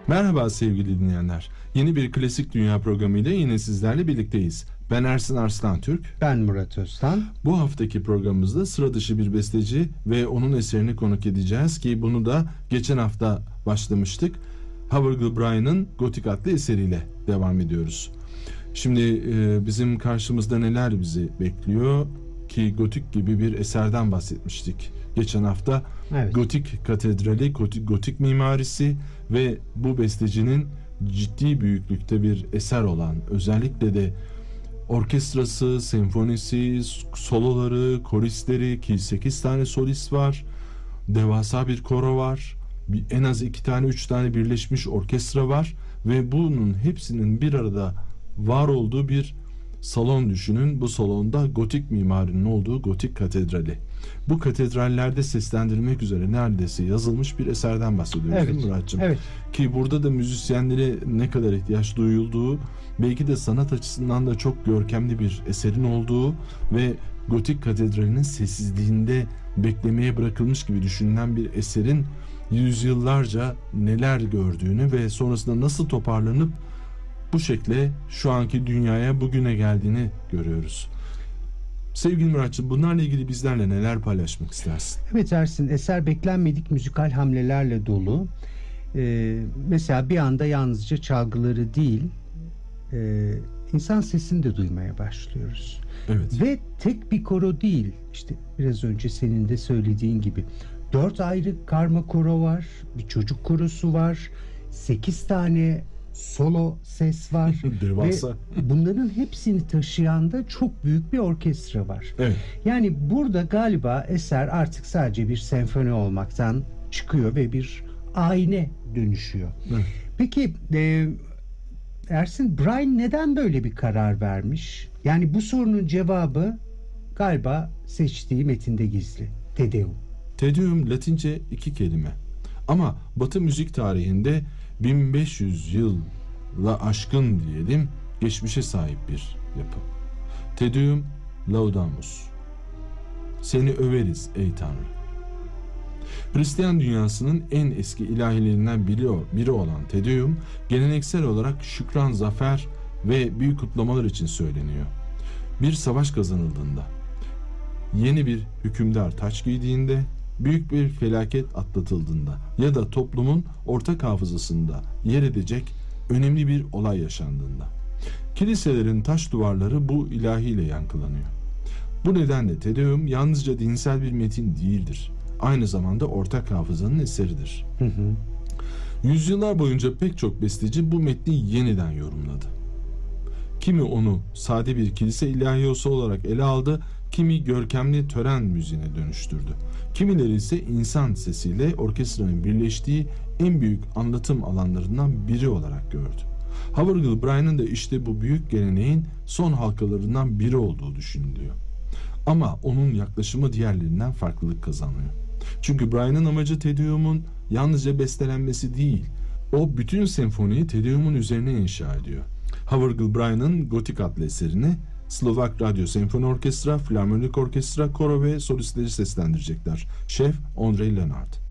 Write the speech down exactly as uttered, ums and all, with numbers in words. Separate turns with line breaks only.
Merhaba sevgili dinleyenler. Yeni bir Klasik Dünya programıyla yine sizlerle birlikteyiz. Ben Ersin Arslantürk.
Ben Murat Öztan.
Bu haftaki programımızda sıra dışı bir besteci ve onun eserini konuk edeceğiz ki bunu da geçen hafta başlamıştık. Havergal Brian'ın Gotik adlı eseriyle devam ediyoruz. Şimdi e, bizim karşımızda neler bizi bekliyor ki Gotik gibi bir eserden bahsetmiştik geçen hafta.
Evet.
Gotik katedrali, gotik, gotik mimarisi ve bu bestecinin ciddi büyüklükte bir eser olan, özellikle de orkestrası, senfonisi, soloları, koristleri ki sekiz tane solist var, devasa bir koro var, bir, en az iki tane üç tane birleşmiş orkestra var ve bunun hepsinin bir arada var olduğu bir salon düşünün. Bu salonda gotik mimarinin olduğu gotik katedrali. Bu katedrallerde seslendirilmek üzere neredeyse yazılmış bir eserden bahsediyoruz,
evet,
değil mi Muratcığım?
Evet.
Ki burada da müzisyenlere ne kadar ihtiyaç duyulduğu, belki de sanat açısından da çok görkemli bir eserin olduğu ve gotik katedralinin sessizliğinde beklemeye bırakılmış gibi düşünülen bir eserin yüzyıllarca neler gördüğünü ve sonrasında nasıl toparlanıp bu şekilde şu anki dünyaya bugüne geldiğini görüyoruz. Sevgili Muratcığım, bunlarla ilgili bizlerle neler paylaşmak istersin?
Evet Ersin, eser beklenmedik müzikal hamlelerle dolu. Ee, mesela bir anda yalnızca çalgıları değil, e, insan sesini de duymaya başlıyoruz.
Evet.
Ve tek bir koro değil, işte biraz önce senin de söylediğin gibi dört ayrı karma koro var, bir çocuk korosu var, sekiz tane solo ses var.
Devasa.
Ve bunların hepsini taşıyan da çok büyük bir orkestra var.
Evet.
Yani burada galiba eser artık sadece bir senfoni olmaktan çıkıyor ve bir ayine dönüşüyor.
Evet.
Peki e, Ersin, Brian neden böyle bir karar vermiş? Yani bu sorunun cevabı galiba seçtiği metinde gizli. Te Deum.
Te Deum Latince iki kelime. Ama Batı müzik tarihinde bin beş yüz yılla aşkın diyelim geçmişe sahip bir yapı. Te Deum Laudamus. Seni överiz ey Tanrı. Hristiyan dünyasının en eski ilahilerinden biri, biri olan Te Deum, geleneksel olarak şükran, zafer ve büyük kutlamalar için söyleniyor. Bir savaş kazanıldığında, yeni bir hükümdar taç giydiğinde, büyük bir felaket atlatıldığında ya da toplumun ortak hafızasında yer edecek önemli bir olay yaşandığında. Kiliselerin taş duvarları bu ilahiyle yankılanıyor. Bu nedenle Te Deum yalnızca dinsel bir metin değildir. Aynı zamanda ortak hafızanın eseridir.
Hı hı.
Yüzyıllar boyunca pek çok besteci bu metni yeniden yorumladı. Kimi onu sade bir kilise ilahiyası olarak ele aldı, kimi görkemli tören müziğine dönüştürdü. Kimileri ise insan sesiyle orkestranın birleştiği en büyük anlatım alanlarından biri olarak gördü. Havergal Brian'ın da işte bu büyük geleneğin son halkalarından biri olduğu düşünülüyor. Ama onun yaklaşımı diğerlerinden farklılık kazanıyor. Çünkü Brian'ın amacı Te Deum'un yalnızca bestelenmesi değil, o bütün senfoniyi Te Deum'un üzerine inşa ediyor. Havergal Brian'ın Gotik adlı eserini Slovak Radyo Senfoni Orkestra, Filarmonik Orkestra, koro ve solistleri seslendirecekler. Şef Ondrej Leonard.